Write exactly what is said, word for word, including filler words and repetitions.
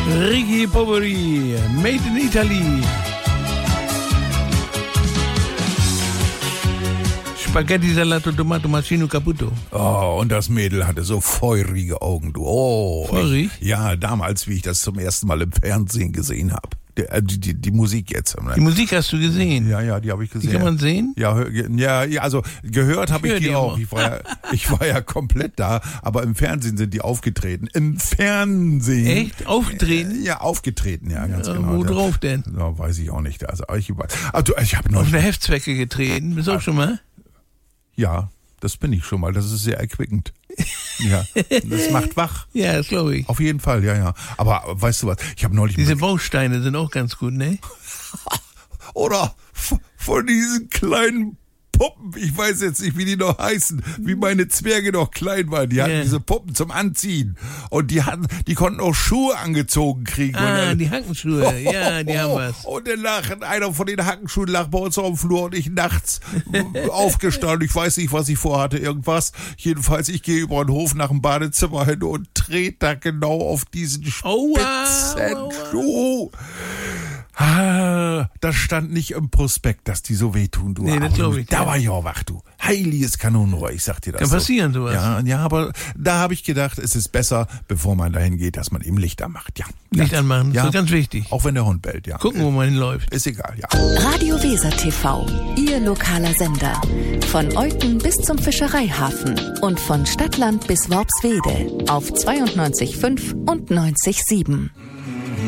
Ricky Poveri, Made in Italy. Spaghetti, Salato, Tomato, Macino, Caputo. Oh, und das Mädel hatte so feurige Augen, du. Oh, Feurig? Ich, ja, damals, wie ich das zum ersten Mal im Fernsehen gesehen habe. Die, die, die Musik jetzt. Die Musik hast du gesehen? Ja, ja, die habe ich gesehen. Die kann man sehen? Ja, ja, ja, also gehört habe ich, ich die auch. Ich war, ja, ich war ja komplett da, aber im Fernsehen sind die aufgetreten. Im Fernsehen. Echt? Aufgetreten? Ja, aufgetreten, ja, ganz ja, genau. Wo drauf denn? Ja, weiß ich auch nicht. Also ich, also, ich habe noch auf eine Heftzwecke getreten. Bist du auch schon mal? Ja, das bin ich schon mal. Das ist sehr erquickend. Ja, das macht wach. Ja, das glaube ich. Auf jeden Fall, ja, ja. Aber weißt du was? Ich habe neulich... Diese Bausteine sind auch ganz gut, ne? Oder von diesen kleinen Puppen, ich weiß jetzt nicht, wie die noch heißen, wie meine Zwerge noch klein waren. Die hatten yeah. diese Puppen zum Anziehen. Und die hatten, die konnten auch Schuhe angezogen kriegen. Ah, und dann, die Hackenschuhe, oh, ja, die oh, haben was. Und dann lag einer von den Hackenschuhen lag bei uns auf dem Flur und ich nachts aufgestanden. Ich weiß nicht, was ich vorhatte, irgendwas. Jedenfalls, ich gehe über den Hof nach dem Badezimmer hin und trete da genau auf diesen spitzen oh, wow, Schuh. Ah, das stand nicht im Prospekt, dass die so wehtun, du. Nee, das glaube ich. Da ja. war ich auch wach, du. Heiliges Kanonenrohr, ich sag dir das. Kann so. passieren, sowas. Ja, ja, aber da habe ich gedacht, es ist besser, bevor man dahin geht, dass man eben Licht anmacht. Ja. Licht ja. anmachen, ja. das ist ganz wichtig. Auch wenn der Hund bellt, ja. Gucken, wo man hinläuft. Ist egal, ja. Radio Weser T V, Ihr lokaler Sender. Von Eupen bis zum Fischereihafen und von Stadtland bis Worpswede auf zweiundneunzig Komma fünf und neunzig Komma sieben.